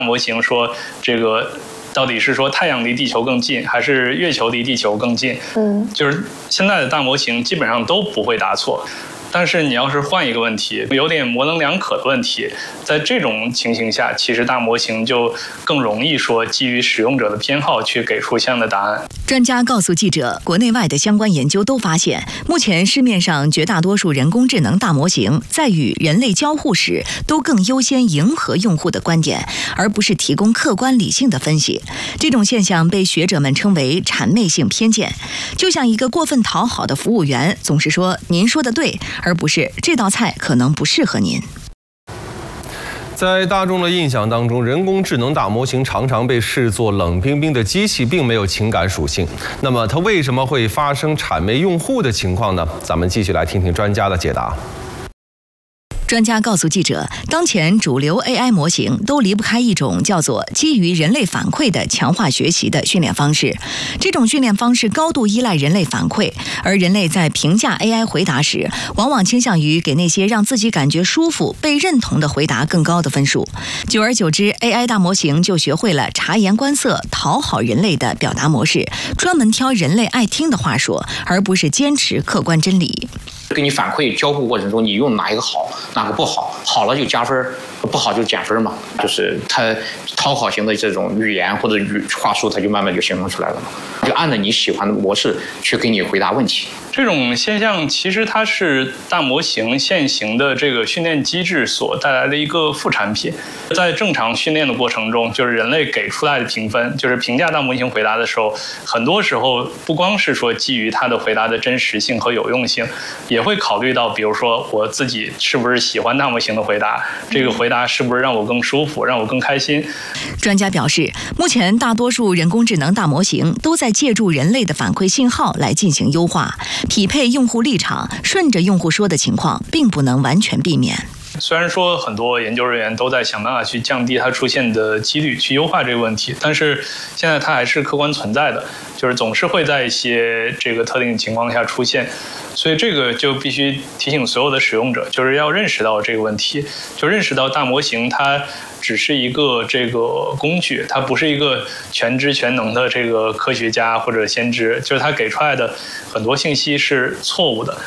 模型说这个到底是说太阳离地球更近，还是月球离地球更近？就是现在的大模型基本上都不会答错。但是你要是换一个问题，有点模棱两可的问题，在这种情形下，其实大模型就更容易说基于使用者的偏好去给出相应的答案。 专家告诉记者，国内外的相关研究都发现，目前市面上绝大多数人工智能大模型在与人类交互时，都更优先迎合用户的观点，而不是提供客观理性的分析。这种现象被学者们称为谄媚性偏见，就像一个过分讨好的服务员总是说您说的对，而不是这道菜可能不适合您。 在大众的印象当中，人工智能大模型常常被视作冷冰冰的机器，并没有情感属性。那么，它为什么会发生谄媚用户的情况呢？咱们继续来听听专家的解答。 专家告诉记者，当前主流 AI 模型都离不开一种叫做基于人类反馈的强化学习的训练方式。这种训练方式高度依赖人类反馈，而人类在评价 AI 回答时，往往倾向于给那些让自己感觉舒服、被认同的回答更高的分数。久而久之 ，AI 大模型就学会了察言观色、讨好人类的表达模式，专门挑人类爱听的话说，而不是坚持客观真理。 给你反馈交互过程中，你用哪一个好，哪个不好，好了就加分，不好就减分嘛。就是它讨好型的这种语言或者话术，它就慢慢就形成出来了嘛。就按照你喜欢的模式去给你回答问题。 这种现象其实它是大模型现行的这个训练机制所带来的一个副产品。在正常训练的过程中，就是人类给出来的评分，就是评价大模型回答的时候，很多时候不光是说基于它的回答的真实性和有用性，也会考虑到，比如说我自己是不是喜欢大模型的回答，这个回答是不是让我更舒服，让我更开心。 专家表示，目前大多数人工智能大模型都在借助人类的反馈信号来进行优化，匹配用户立场，顺着用户说的情况，并不能完全避免。 虽然说很多研究人员都在想办法去降低它出现的几率，去优化这个问题，但是现在它还是客观存在的，就是总是会在一些这个特定情况下出现，所以这个就必须提醒所有的使用者，就是要认识到这个问题，就认识到大模型它只是一个这个工具，它不是一个全知全能的这个科学家或者先知，就是它给出来的很多信息是错误的。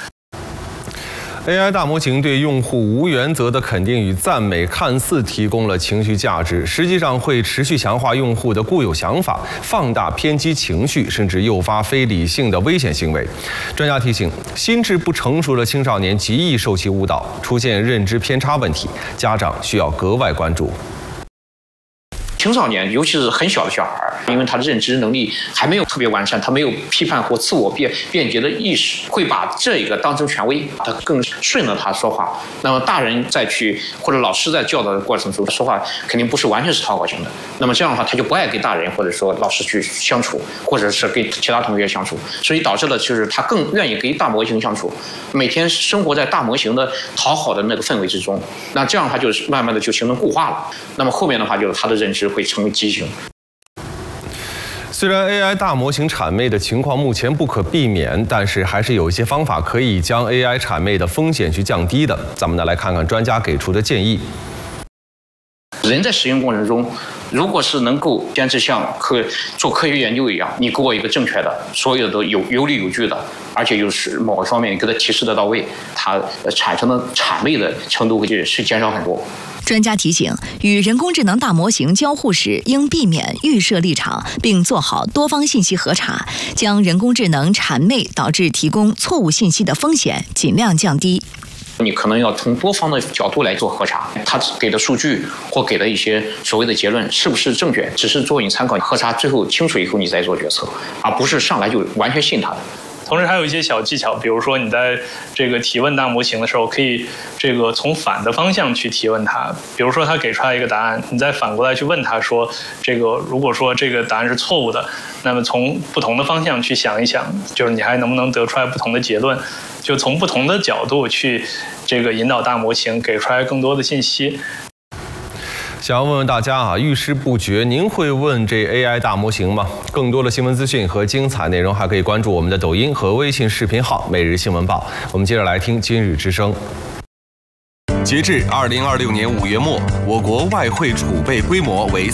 AI 大模型对用户无原则的肯定与赞美，看似提供了情绪价值，实际上会持续强化用户的固有想法，放大偏激情绪，甚至诱发非理性的危险行为。专家提醒，心智不成熟的青少年极易受其误导，出现认知偏差问题，家长需要格外关注。 青少年，尤其是很小的小孩，因为他的认知能力还没有特别完善，他没有批判或自我辩解的意识，会把这个当成权威，他更顺着他说话。那么大人再去或者老师在教导的过程中说话，肯定不是完全是讨好型的。那么这样的话，他就不爱跟大人或者说老师去相处，或者是跟其他同学相处，所以导致了就是他更愿意跟大模型相处，每天生活在大模型的讨好的那个氛围之中。那这样他就是慢慢的就形成固化了。那么后面的话就是他的认知会成为畸形。 虽然 AI 大模型谄媚的情况目前不可避免，但是还是有一些方法可以将 AI 谄媚的风险去降低的。咱们来看看专家给出的建议。 人在使用过程中，如果是能够坚持像做科学研究一样，你给我一个正确的，所有的有理有据的，而且又是某一方面给它提示得到位，它产生的谄媚的程度是减少很多。 专家提醒，与人工智能大模型交互时，应避免预设立场，并做好多方信息核查，将人工智能谄媚导致提供错误信息的风险尽量降低。 你可能要从多方的角度来做核查，他给的数据或给的一些所谓的结论是不是正确，只是作为你参考，核查最后清楚以后你再做决策，而不是上来就完全信他的。 同时还有一些小技巧，比如说你在这个提问大模型的时候，可以这个从反的方向去提问它。比如说它给出来一个答案，你再反过来去问它说，这个如果说这个答案是错误的，那么从不同的方向去想一想，就是你还能不能得出来不同的结论？就从不同的角度去这个引导大模型给出来更多的信息。 想要问问大家啊，遇事不决，您会问这 AI 大模型吗？更多的新闻资讯和精彩内容，还可以关注我们的抖音和微信视频号“每日新闻报”。我们接着来听今日之声。 截至2026年5月末，我国外汇储备规模为